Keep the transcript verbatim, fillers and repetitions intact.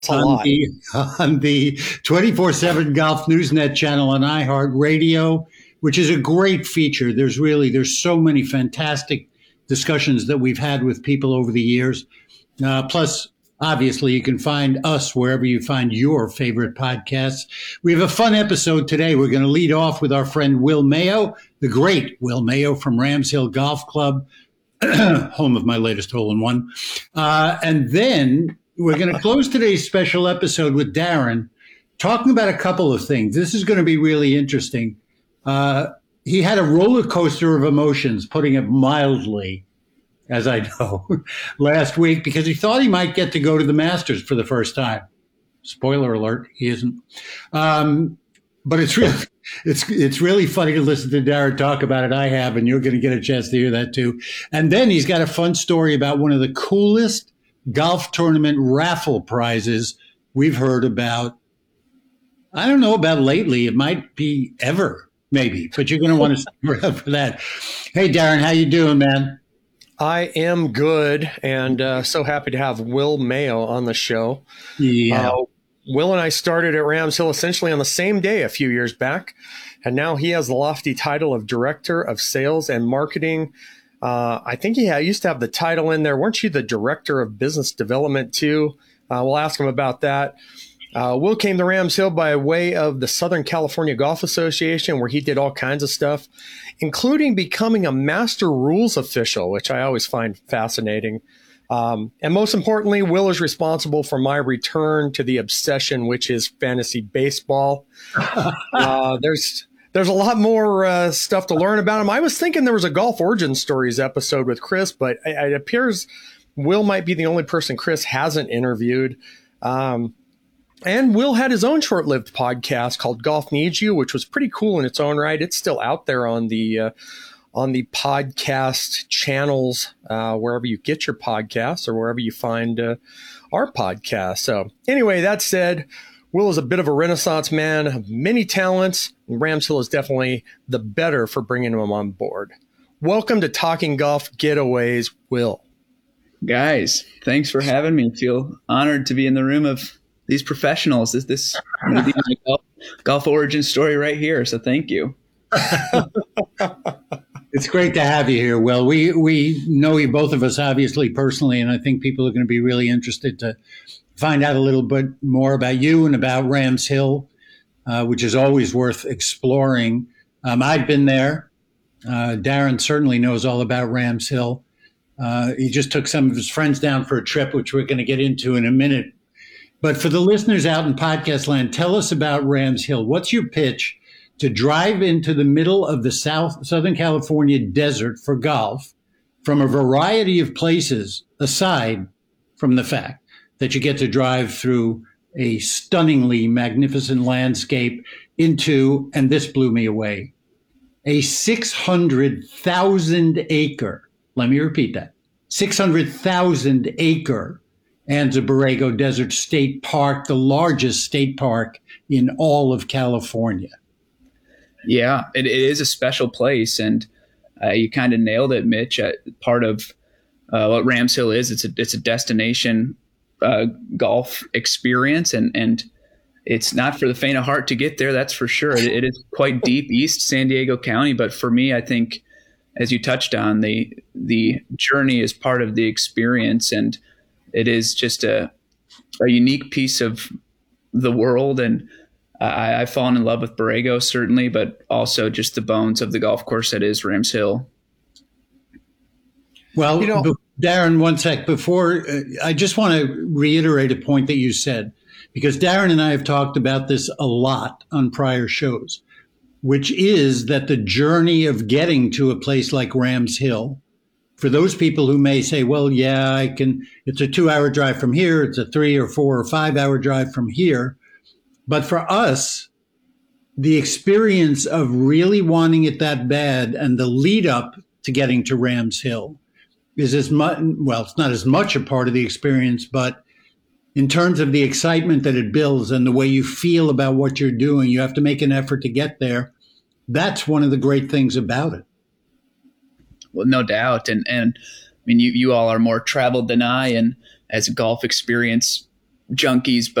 a on lot. the on the twenty-four seven Golf Newsnet channel on iHeartRadio, which is a great feature. There's really there's so many fantastic discussions that we've had with people over the years. Uh, plus, obviously, you can find us wherever you find your favorite podcasts. We have a fun episode today. We're going to lead off with our friend Will Mayo, the great Will Mayo from Rams Hill Golf Club, home of my latest hole-in-one. Uh, and then we're going to close today's special episode with Darren, talking about a couple of things. This is going to be really interesting. Uh, he had a roller coaster of emotions, putting it mildly, as I know, last week, because he thought he might get to go to the Masters for the first time. Spoiler alert, he isn't. Um, but it's really, it's it's really funny to listen to Darren talk about it. I have, and you're going to get a chance to hear that too. And then he's got a fun story about one of the coolest golf tournament raffle prizes we've heard about. I don't know about lately. It might be ever, maybe, but you're going to want to stick around for that. Hey, Darren, how you doing, man? I am good, and uh, so happy to have Will Mayo on the show. Yeah. Uh, Will and I started at Rams Hill essentially on the same day a few years back, and now he has the lofty title of Director of Sales and Marketing. Uh, I think he had, used to have the title in there. Weren't you the Director of Business Development too? Uh, we'll ask him about that. Uh, Will came to Rams Hill by way of the Southern California Golf Association, where he did all kinds of stuff, including becoming a master rules official, which I always find fascinating. Um, and most importantly, Will is responsible for my return to the obsession, which is fantasy baseball. uh, there's there's a lot more uh, stuff to learn about him. I was thinking there was a Golf Origin Stories episode with Chris, but it, it appears Will might be the only person Chris hasn't interviewed. Um, And Will had his own short-lived podcast called Golf Needs You, which was pretty cool in its own right. It's still out there on the uh, on the podcast channels, uh, wherever you get your podcasts or wherever you find uh, our podcast. So anyway, that said, Will is a bit of a Renaissance man, many talents, and Rams Hill is definitely the better for bringing him on board. Welcome to Talking Golf Getaways, Will. Guys, thanks for having me. I feel honored to be in the room of these professionals. This this my golf, golf origin story right here. So thank you. It's great to have you here, Will. We we know you, both of us, obviously personally, and I think people are going to be really interested to find out a little bit more about you and about Rams Hill, uh, which is always worth exploring. Um, I've been there. Uh, Darren certainly knows all about Rams Hill. Uh, he just took some of his friends down for a trip, which we're going to get into in a minute. But for the listeners out in podcast land, tell us about Rams Hill. What's your pitch to drive into the middle of the South Southern California desert for golf from a variety of places, aside from the fact that you get to drive through a stunningly magnificent landscape into, and this blew me away, a six hundred thousand acre, let me repeat that, six hundred thousand acre Anza Borrego Desert State Park, the largest state park in all of California. Yeah, it, it is a special place, and uh, you kind of nailed it, Mitch. Uh, part of uh, what Rams Hill is, it's a it's a destination uh, golf experience, and and it's not for the faint of heart to get there. That's for sure. It, it is quite deep East San Diego County, but for me, I think, as you touched on, the the journey is part of the experience, and it is just a a unique piece of the world, and I, I've fallen in love with Borrego, certainly, but also just the bones of the golf course that is Rams Hill. Well, You know- be- Darren, one sec. Before, uh, I just want to reiterate a point that you said, because Darren and I have talked about this a lot on prior shows, which is that the journey of getting to a place like Rams Hill, for those people who may say, well, yeah, I can, it's a two hour drive from here. It's a three or four or five hour drive from here. But for us, the experience of really wanting it that bad and the lead up to getting to Rams Hill is as much, well, it's not as much a part of the experience, but in terms of the excitement that it builds and the way you feel about what you're doing, you have to make an effort to get there. That's one of the great things about it. Well, no doubt. And, and I mean, you, you all are more traveled than I, and as a golf experience junkies,